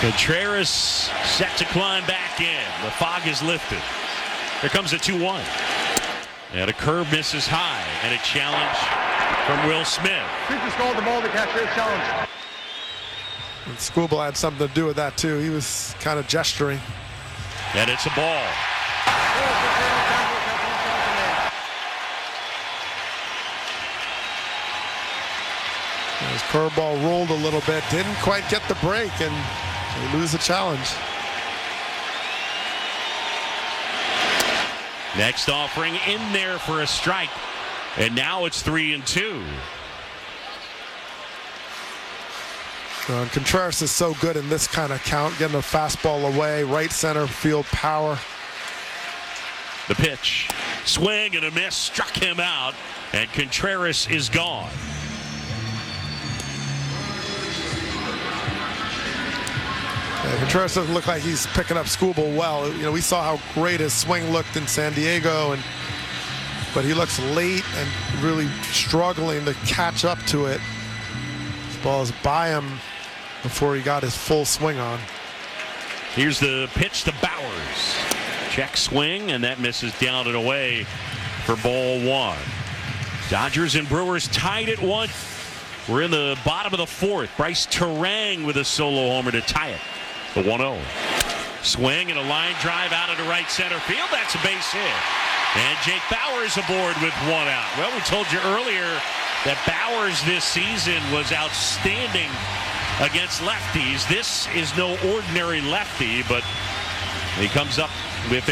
Contreras set to climb back in. The fog is lifted. Here comes the 2-1. And a curve misses high. And a challenge from Will Smith. Just called the ball to catch their challenge. And Skubal had something to do with that too. He was kind of gesturing. And it's a ball. His curveball rolled a little bit, didn't quite get the break, and they lose the challenge. Next offering in there for a strike. And now it's 3-2. Contreras is so good in this kind of count, getting a fastball away, right center field power. The pitch, swing and a miss, struck him out, and Contreras is gone. Yeah, Contreras doesn't look like he's picking up Skubal well. You know, we saw how great his swing looked in San Diego, but he looks late and really struggling to catch up to it. This ball is by him before he got his full swing on. Here's the pitch to Bowers. Check swing, and that misses down and away for ball one. Dodgers and Brewers tied at 1. We're in the bottom of the 4th. Bryce Terang with a solo homer to tie it. The 1-0. Swing and a line drive out into right center field. That's a base hit. And Jake Bauers aboard with 1 out. Well, we told you earlier that Bauers this season was outstanding against lefties. This is no ordinary lefty, but he comes up with